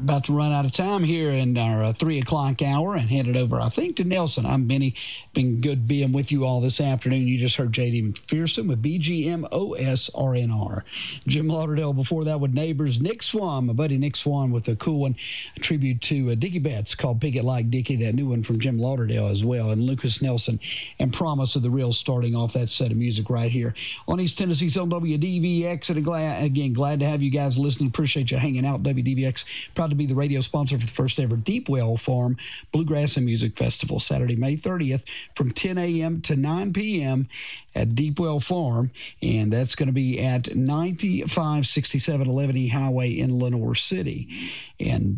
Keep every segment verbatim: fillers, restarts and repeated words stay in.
about to run out of time here in our uh, three o'clock hour and hand it over, I think, to Nelson. I'm Benny. Been good being with you all this afternoon. You just heard J D McPherson with B G M O S R N R. Jim Lauderdale before that with Neighbors. Nick Swan, my buddy Nick Swan with a cool one, a tribute to uh, Dickie Betts called Pick It Like Dickie, that new one from Jim Lauderdale as well, and Lucas Nelson and Promise of the Real starting off that set of music right here on East Tennessee's on W D V X. And glad, again, glad to have you guys listening. Appreciate you hanging out. W D V X, proud to be the radio sponsor for the first ever Deepwell Farm Bluegrass and Music Festival, Saturday, May thirtieth from ten a.m. to nine p.m. at Deepwell Farm, and that's going to be at ninety-five sixty-seven eleven E Highway in Lenoir City. And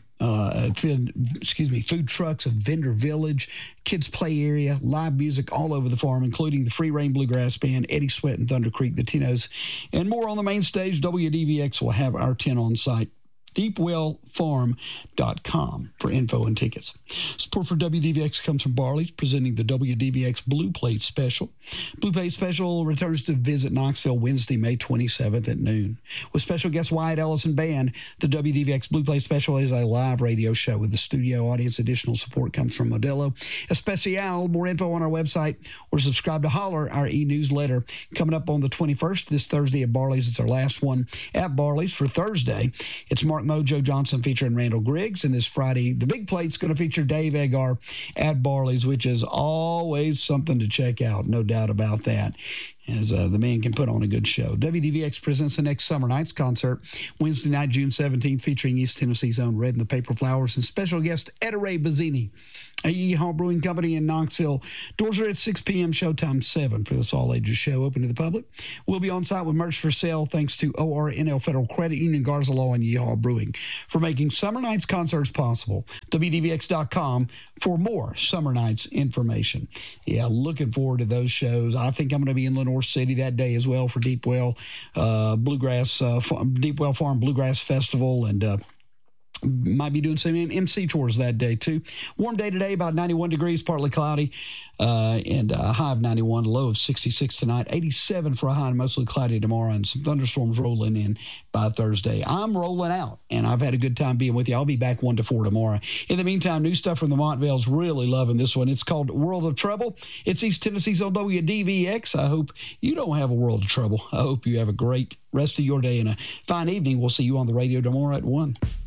Uh, excuse me, food trucks, a vendor village, kids play area, live music all over the farm, including the Free Reign Bluegrass Band, Eddie Sweat and Thunder Creek, the Tinos, and more on the main stage. W D V X will have our tent on site. deepwell farm dot com for info and tickets. Support for W D V X comes from Barley's, presenting the W D V X Blue Plate Special. Blue Plate Special returns to Visit Knoxville Wednesday, May twenty-seventh at noon. With special guest Wyatt Ellison Band, the W D V X Blue Plate Special is a live radio show with the studio audience. Additional support comes from Modelo Especial. More info on our website or subscribe to Holler, our e-newsletter. Coming up on the twenty-first, this Thursday at Barley's. It's our last one at Barley's for Thursday. It's Mark Mojo Johnson featuring Randall Griggs, and this Friday the big plate's going to feature Dave Egar at Barley's, which is always something to check out, no doubt about that, as uh, the man can put on a good show. W D V X presents the next Summer Nights concert Wednesday night, June seventeenth, featuring East Tennessee's own Red and the Paper Flowers and special guest Etta Ray Bazzini, Yeehaw Brewing Company in Knoxville. Doors are at six p.m., showtime seven for this all-ages show, open to the public. We'll be on site with merch for sale thanks to O R N L Federal Credit Union, Garza Law, and Yeehaw Brewing for making Summer Nights concerts possible. W D V X dot com for more Summer Nights information. Yeah, looking forward to those shows. I think I'm going to be in Lenoir City that day as well for Deepwell uh, Bluegrass, uh, Deepwell Farm Bluegrass Festival, and uh, might be doing some M C tours that day, too. Warm day today, about ninety-one degrees, partly cloudy, uh, and a high of ninety-one, low of sixty-six tonight, eighty-seven for a high and mostly cloudy tomorrow, and some thunderstorms rolling in by Thursday. I'm rolling out, and I've had a good time being with you. I'll be back one to four tomorrow. In the meantime, new stuff from the Montvales. Really loving this one. It's called World of Trouble. It's East Tennessee's on W D V X. I hope you don't have a world of trouble. I hope you have a great rest of your day and a fine evening. We'll see you on the radio tomorrow at one.